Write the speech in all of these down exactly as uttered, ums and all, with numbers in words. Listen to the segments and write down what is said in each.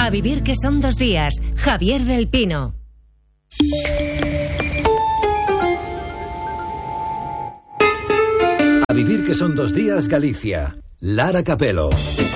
A vivir que son dos días. Javier del Pino. A vivir que son dos días, Galicia. Lara Capelo.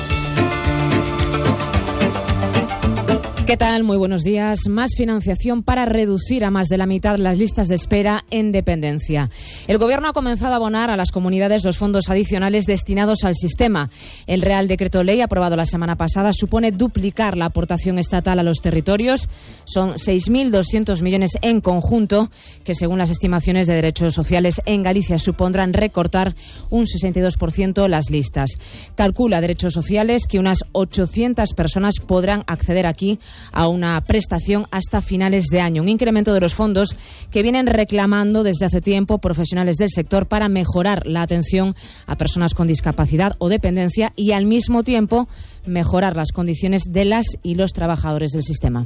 ¿Qué tal? Muy buenos días. Más financiación para reducir a más de la mitad las listas de espera en dependencia. El Gobierno ha comenzado a abonar a las comunidades los fondos adicionales destinados al sistema. El Real Decreto Ley, aprobado la semana pasada, supone duplicar la aportación estatal a los territorios. Son seis mil doscientos millones en conjunto, que según las estimaciones de derechos sociales en Galicia supondrán recortar un sesenta y dos por ciento las listas. Calcula Derechos Sociales que unas ochocientas personas podrán acceder aquí a una prestación hasta finales de año. Un incremento de los fondos que vienen reclamando desde hace tiempo profesionales del sector para mejorar la atención a personas con discapacidad o dependencia y al mismo tiempo mejorar las condiciones de las y los trabajadores del sistema.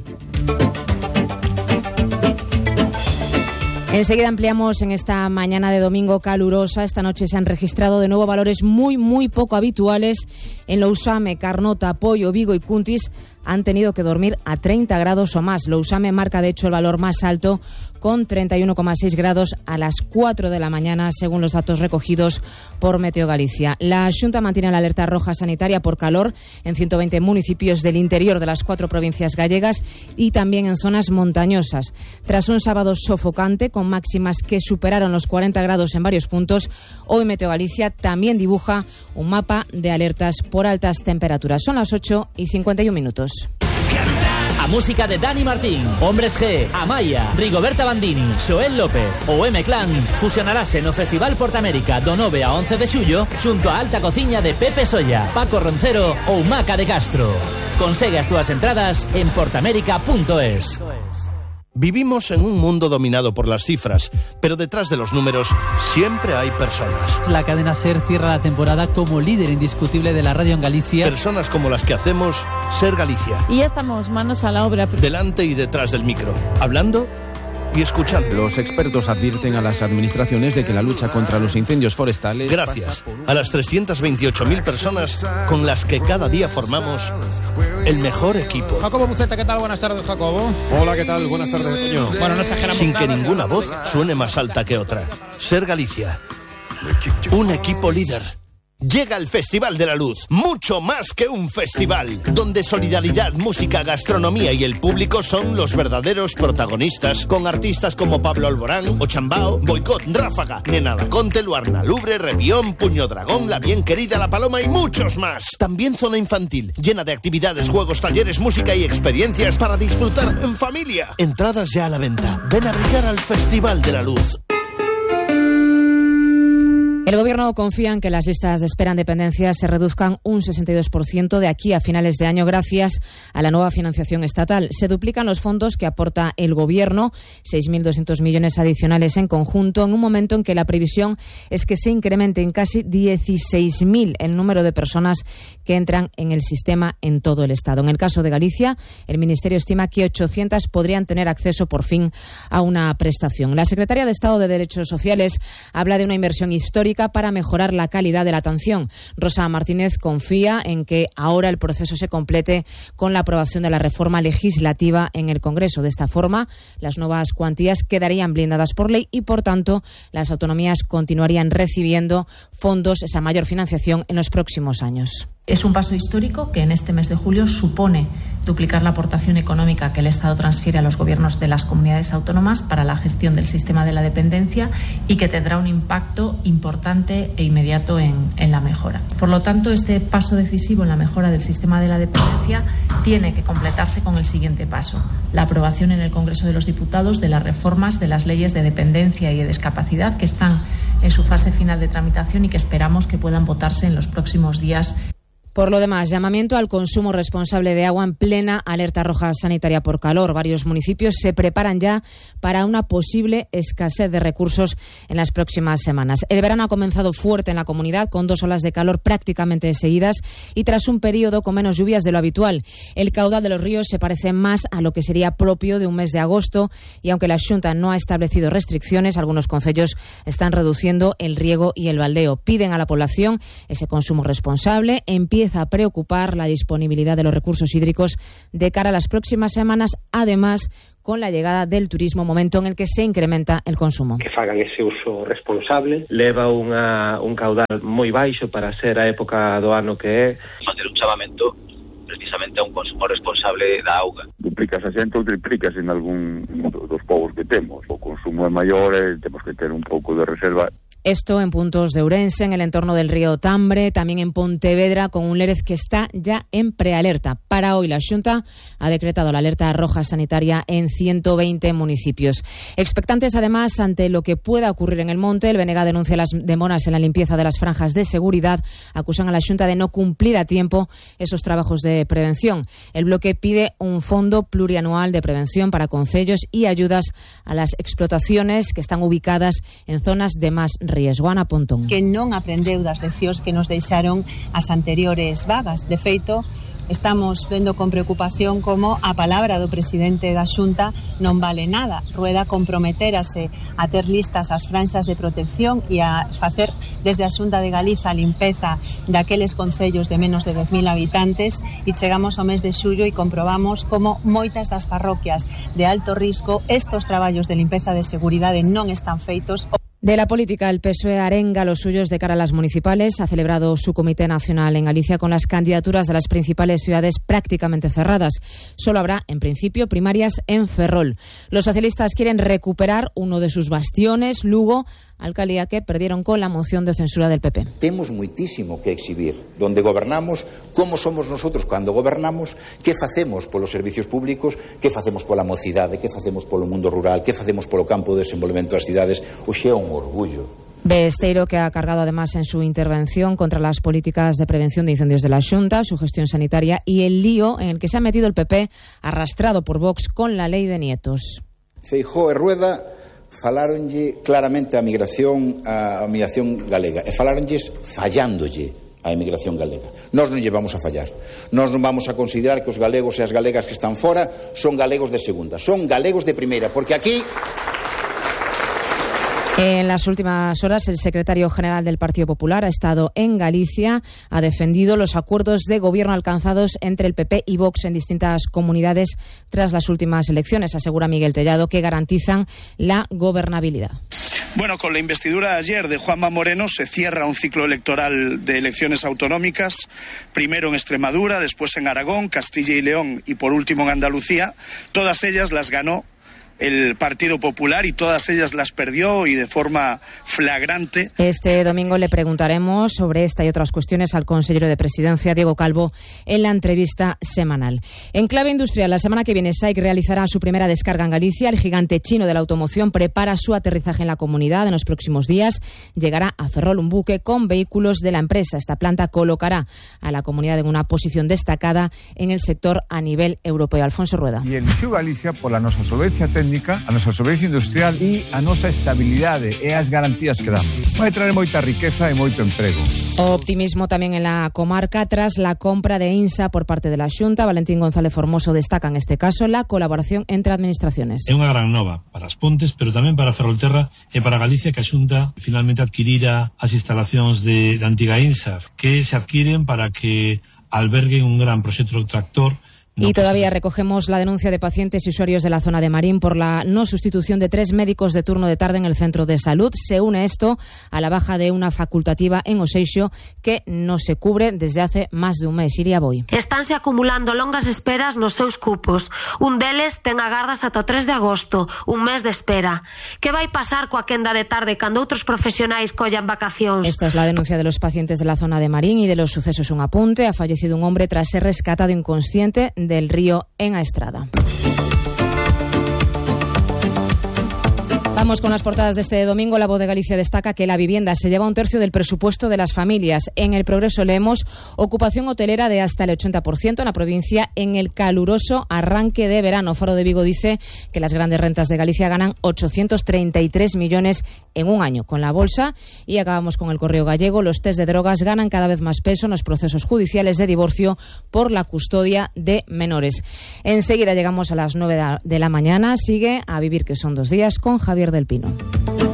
Enseguida ampliamos en esta mañana de domingo calurosa. Esta noche se han registrado de nuevo valores muy, muy poco habituales en Lousame, Carnota, Poio, Vigo y Cuntis. Han tenido que dormir a treinta grados o más. Lousame marca, de hecho, el valor más alto con treinta y uno coma seis grados a las cuatro de la mañana, según los datos recogidos por Meteo Galicia. La Xunta mantiene la alerta roja sanitaria por calor en ciento veinte municipios del interior de las cuatro provincias gallegas y también en zonas montañosas. Tras un sábado sofocante, con máximas que superaron los cuarenta grados en varios puntos, hoy Meteo Galicia también dibuja un mapa de alertas por altas temperaturas. Son las ocho y cincuenta y un minutos. A música de Dani Martín, Hombres G, Amaya, Rigoberta Bandini, Xoel López ou M-Clan fusionarase no Festival Portamérica do nove a once de xullo xunto a Alta Cociña de Pepe Solla, Paco Roncero ou Maca de Castro. Consegue as túas entradas en portamérica punto es. Vivimos en un mundo dominado por las cifras, pero detrás de los números siempre hay personas. La cadena SER cierra la temporada como líder indiscutible de la radio en Galicia. Personas como las que hacemos SER Galicia. Y ya estamos manos a la obra. Delante y detrás del micro, hablando y escuchando. Los expertos advierten a las administraciones de que la lucha contra los incendios forestales... Gracias a las trescientas veintiocho mil personas con las que cada día formamos el mejor equipo. Jacobo Buceta, ¿qué tal? Buenas tardes, Jacobo. Hola, ¿qué tal? Buenas tardes, Toño. Bueno, no exageramos Sin nada, que ninguna voz suene más alta que otra. SER Galicia. Un equipo líder. Llega el Festival de la Luz, mucho más que un festival, donde solidaridad, música, gastronomía y el público son los verdaderos protagonistas, con artistas como Pablo Alborán, Ochambao, Boicot, Ráfaga, Nena Laconte, Luarna Lubre, Revión, Puño Dragón, La Bien Querida, La Paloma y muchos más. También zona infantil, llena de actividades, juegos, talleres, música y experiencias para disfrutar en familia. Entradas ya a la venta. Ven a brillar al Festival de la Luz. El Gobierno confía en que las listas de espera en dependencia se reduzcan un sesenta y dos por ciento de aquí a finales de año gracias a la nueva financiación estatal. Se duplican los fondos que aporta el Gobierno, seis mil doscientos millones adicionales en conjunto, en un momento en que la previsión es que se incremente en casi dieciséis mil el número de personas que entran en el sistema en todo el Estado. En el caso de Galicia, el Ministerio estima que ochocientas podrían tener acceso por fin a una prestación. La Secretaria de Estado de Derechos Sociales habla de una inversión histórica para mejorar la calidad de la atención. Rosa Martínez confía en que ahora el proceso se complete con la aprobación de la reforma legislativa en el Congreso. De esta forma, las nuevas cuantías quedarían blindadas por ley y, por tanto, las autonomías continuarían recibiendo fondos, esa mayor financiación en los próximos años. Es un paso histórico que en este mes de julio supone duplicar la aportación económica que el Estado transfiere a los gobiernos de las comunidades autónomas para la gestión del sistema de la dependencia y que tendrá un impacto importante e inmediato en, en la mejora. Por lo tanto, este paso decisivo en la mejora del sistema de la dependencia tiene que completarse con el siguiente paso: la aprobación en el Congreso de los Diputados de las reformas de las leyes de dependencia y de discapacidad que están en su fase final de tramitación y que esperamos que puedan votarse en los próximos días. Por lo demás, llamamiento al consumo responsable de agua en plena alerta roja sanitaria por calor. Varios municipios se preparan ya para una posible escasez de recursos en las próximas semanas. El verano ha comenzado fuerte en la comunidad, con dos olas de calor prácticamente seguidas y tras un periodo con menos lluvias de lo habitual. El caudal de los ríos se parece más a lo que sería propio de un mes de agosto y aunque la Xunta no ha establecido restricciones, algunos concellos están reduciendo el riego y el baldeo. Piden a la población ese consumo responsable. Empieza empieza a preocupar la disponibilidad de los recursos hídricos de cara a las próximas semanas, además con la llegada del turismo, momento en el que se incrementa el consumo. Que fagan ese uso responsable, leva unha, un caudal moi baixo para ser a época do ano que é. Facer un chamamento precisamente a un consumo responsable da auga. Duplicas a xente ou triplicas en algún dos povos que temos. O consumo é maior e temos que ter un pouco de reserva. Esto en puntos de Ourense, en el entorno del río Tambre, también en Pontevedra, con un Lérez que está ya en prealerta. Para hoy la Xunta ha decretado la alerta roja sanitaria en ciento veinte municipios. Expectantes además ante lo que pueda ocurrir en el monte, el B N G denuncia las demoras en la limpieza de las franjas de seguridad, acusan a la Xunta de no cumplir a tiempo esos trabajos de prevención. El bloque pide un fondo plurianual de prevención para concellos y ayudas a las explotaciones que están ubicadas en zonas de más riesgo. Ana Pontón. Que non aprendeu das leccións que nos deixaron as anteriores vagas. De feito, estamos vendo con preocupación como a palabra do presidente da Xunta non vale nada. Rueda comprometerase a ter listas as franxas de protección e a facer desde a Xunta de Galiza a limpeza daqueles concellos de menos de dez mil habitantes, e chegamos ao mes de xullo e comprobamos como moitas das parroquias de alto risco estos traballos de limpeza de seguridade non están feitos. De la política, el P S O E arenga los suyos de cara a las municipales. Ha celebrado su Comité Nacional en Galicia con las candidaturas de las principales ciudades prácticamente cerradas. Solo habrá, en principio, primarias en Ferrol. Los socialistas quieren recuperar uno de sus bastiones, Lugo, alcaldía que perdieron con la moción de censura del P P. Temos muitísimo que exhibir. Donde gobernamos, como somos nosotros cando gobernamos, que facemos polos servicios públicos, que facemos pola mocidade, que facemos polo mundo rural, que facemos polo campo de desenvolvemento das cidades. Oxe é un orgullo. Besteiro, que ha cargado además en su intervención contra las políticas de prevención de incendios de la Xunta, su gestión sanitaria y el lío en el que se ha metido el P P, arrastrado por Vox con la ley de nietos. Feijóo e Rueda falaronlle claramente a migración a, a migración galega e falaronlles fallándolle a emigración galega. Nós non lle vamos a fallar. Nós non vamos a considerar que os galegos e as galegas que están fora son galegos de segunda, son galegos de primeira, porque aquí... En las últimas horas, el secretario general del Partido Popular ha estado en Galicia, ha defendido los acuerdos de gobierno alcanzados entre el P P y Vox en distintas comunidades tras las últimas elecciones. Asegura Miguel Tellado que garantizan la gobernabilidad. Bueno, con la investidura de ayer de Juanma Moreno se cierra un ciclo electoral de elecciones autonómicas, primero en Extremadura, después en Aragón, Castilla y León y por último en Andalucía. Todas ellas las ganó el Partido Popular y todas ellas las perdió y de forma flagrante. Este domingo le preguntaremos sobre esta y otras cuestiones al consejero de Presidencia, Diego Calvo, en la entrevista semanal. En clave industrial, la semana que viene S A I C realizará su primera descarga en Galicia. El gigante chino de la automoción prepara su aterrizaje en la comunidad. En los próximos días llegará a Ferrol un buque con vehículos de la empresa. Esta planta colocará a la comunidad en una posición destacada en el sector a nivel europeo. Alfonso Rueda. Y elixiu Galicia pola nosa solvencia técnica, a nosa solvencia industrial e a nosa estabilidade e as garantías que damos. Vai traer moita riqueza e moito emprego. Optimismo también en la comarca tras la compra de INSA por parte de la Xunta. Valentín González Formoso destaca en este caso la colaboración entre administraciones. É unha gran nova para as Pontes, pero tamén para Ferrolterra e para Galicia, que a Xunta finalmente adquirira as instalacións de, de antiga INSA, que se adquiren para que alberguen un gran proxecto tractor. No, y todavía recogemos la denuncia de pacientes y usuarios de la zona de Marín por la no sustitución de tres médicos de turno de tarde en el centro de salud. Se une esto a la baja de una facultativa en Oseixo que no se cubre desde hace más de un mes. Iria Boi. Estánse acumulando longas esperas nos seus cupos. Un deles ten agardas ata o tres de agosto, un mes de espera. Que vai pasar coa quenda de tarde cando outros profesionais collan vacacións? Esta es la denuncia de los pacientes de la zona de Marín y de los sucesos. Un apunte: ha fallecido un hombre tras ser rescatado inconsciente del río en Aestrada. Vamos con las portadas de este domingo. La Voz de Galicia destaca que la vivienda se lleva un tercio del presupuesto de las familias. En El Progreso leemos ocupación hotelera de hasta el ochenta por ciento en la provincia en el caluroso arranque de verano. Foro de Vigo dice que las grandes rentas de Galicia ganan ochocientos treinta y tres millones en un año con la bolsa. Y acabamos con El Correo Gallego. Los test de drogas ganan cada vez más peso en los procesos judiciales de divorcio por la custodia de menores. Enseguida llegamos a las nueve de la mañana. Sigue A Vivir, que son dos días, con Javier del Pino.